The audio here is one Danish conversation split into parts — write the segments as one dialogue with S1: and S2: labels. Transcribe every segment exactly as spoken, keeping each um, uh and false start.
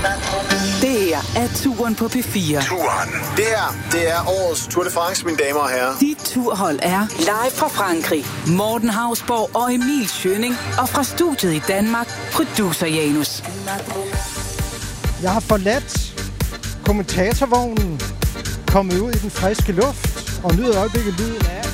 S1: Det her er Turen på P fire.
S2: Turen. Det her, det er årets Tour de France, mine damer og herrer.
S1: Dit turhold er live fra Frankrig. Morten Hausborg og Emil Schønning. Og fra studiet i Danmark, producer Janus.
S3: Jeg har forladt kommentatorvognen, kommet ud i den friske luft og nyder øjeblikket lyden af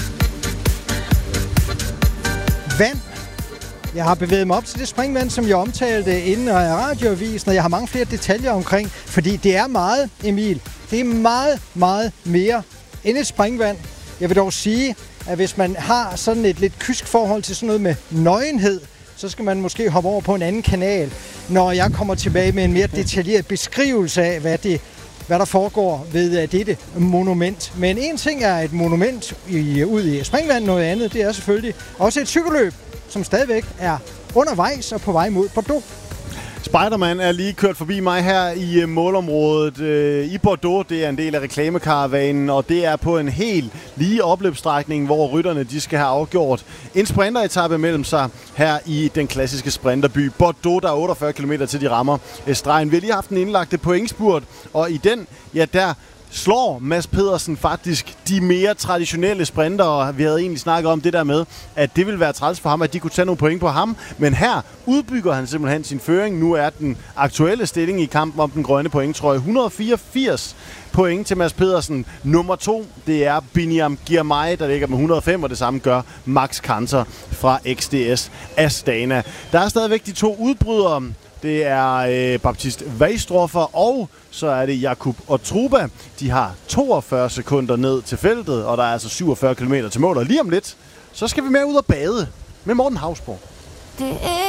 S3: vand. Jeg har bevæget mig op til det springvand, som jeg omtalte inden af radioavisen, og jeg har mange flere detaljer omkring, fordi det er meget, Emil. Det er meget, meget mere end et springvand. Jeg vil dog sige, at hvis man har sådan et lidt kysk forhold til sådan noget med nøgenhed, så skal man måske hoppe over på en anden kanal, når jeg kommer tilbage med en mere detaljeret beskrivelse af, hvad, det, hvad der foregår ved dette monument. Men en ting er et monument i, ud i springvand, noget andet, det er selvfølgelig også et cykelløb, som stadigvæk er undervejs og på vej mod Bordeaux.
S4: Spiderman er lige kørt forbi mig her i målområdet øh, i Bordeaux. Det er en del af reklamekaravanen, og det er på en helt lige opløbsstrækning, hvor rytterne de skal have afgjort en sprinteretappe mellem sig her i den klassiske sprinterby Bordeaux. Der er otteogfyrre kilometer til de rammer stregen. Vi har lige haft en indlagte pointspurt, og i den, ja der slår Mads Pedersen faktisk de mere traditionelle sprintere. Vi havde egentlig snakket om det der med, at det ville være træls for ham, at de kunne tage nogle point på ham. Men her udbygger han simpelthen sin føring. Nu er den aktuelle stilling i kampen om den grønne pointtrøje et hundrede og fireogfirs point til Mads Pedersen. Nummer to, det er Biniam Girmay, der ligger med et hundrede og fem, og det samme gør Max Kanter fra X D S Astana. Der er stadigvæk de to udbrydere. Det er øh, Baptiste Weistroffer, og så er det Jakub Otruba. De har toogfyrre sekunder ned til feltet, og der er altså syvogfyrre kilometer til mål. Og lige om lidt, så skal vi med ud og bade med Morten Hausborg.
S5: Det er